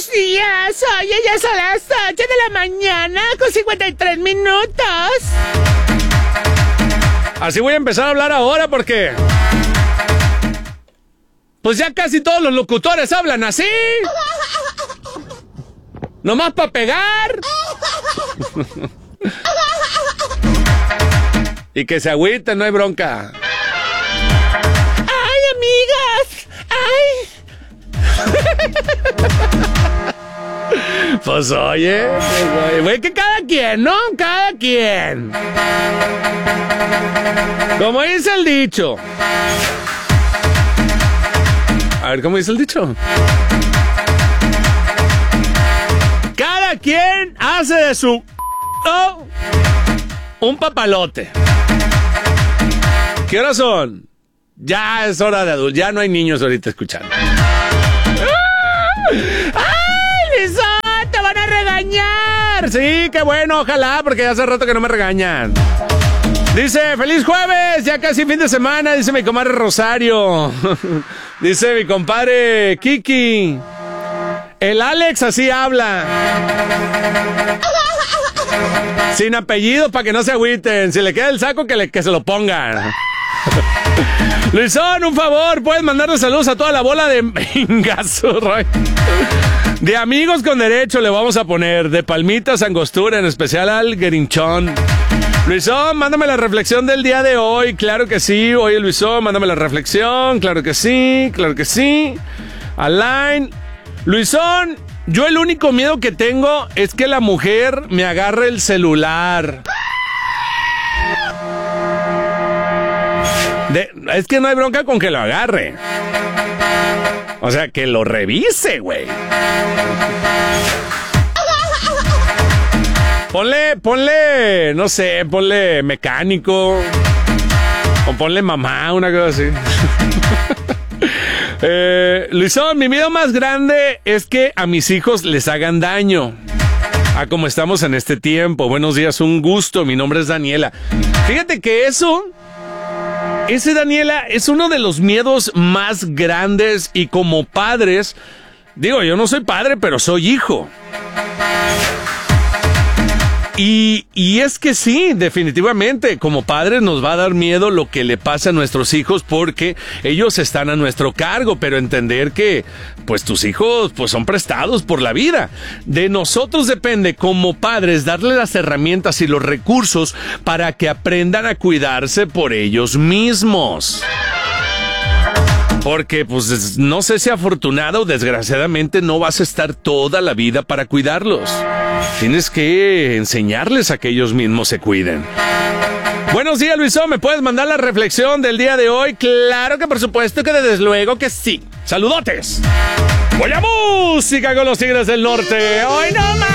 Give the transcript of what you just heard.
buenos días. Oye, ya son las 8 de la mañana con 53 minutos. Así voy a empezar a hablar ahora porque... pues ya casi todos los locutores hablan así. Nomás para pegar. Y que se agüiten, no hay bronca. ¡Ay, amigas! ¡Ay! Pues oye, güey, que cada quien, ¿no? Cada quien. Como dice el dicho. A ver, ¿cómo dice el dicho? Cada quien hace de su... un papalote. ¿Qué horas son? Ya es hora de adultos, ya no hay niños ahorita escuchando. ¡Ay, Lisón! ¡Te van a regañar! Sí, qué bueno, ojalá, porque hace rato que no me regañan. Dice, feliz jueves, ya casi fin de semana, dice mi comadre Rosario. Dice mi compadre Kiki. El Alex así habla. Sin apellido para que no se agüiten. Si le queda el saco, que se lo pongan. Luisón, un favor, puedes mandarle saludos a toda la bola de Ingazo, de amigos con derecho le vamos a poner, de Palmitas Angostura, en especial al Guerinchón. Luisón, mándame la reflexión del día de hoy, claro que sí. Oye, Luisón, mándame la reflexión, claro que sí, claro que sí. Alain, Luisón, yo el único miedo que tengo es que la mujer me agarre el celular. Es que no hay bronca con que lo agarre. O sea, que lo revise, güey. Ponle, no sé, ponle mecánico. O ponle mamá, una cosa así. Luisón, mi miedo más grande es que a mis hijos les hagan daño. A como estamos en este tiempo. Buenos días, un gusto. Mi nombre es Daniela. Fíjate que ese, Daniela, es uno de los miedos más grandes y como padres, digo, yo no soy padre, pero soy hijo. Y es que sí, definitivamente, como padres nos va a dar miedo lo que le pasa a nuestros hijos porque ellos están a nuestro cargo, pero entender que, pues tus hijos, pues son prestados por la vida. De nosotros depende, como padres, darle las herramientas y los recursos para que aprendan a cuidarse por ellos mismos. Porque, pues, no sé si afortunado o desgraciadamente no vas a estar toda la vida para cuidarlos. Tienes que enseñarles a que ellos mismos se cuiden. Buenos días, Luisón. ¿Me puedes mandar la reflexión del día de hoy? Claro que por supuesto que desde luego que sí. ¡Saludotes! ¡Voy a música con los Tigres del Norte! ¡Hoy no más!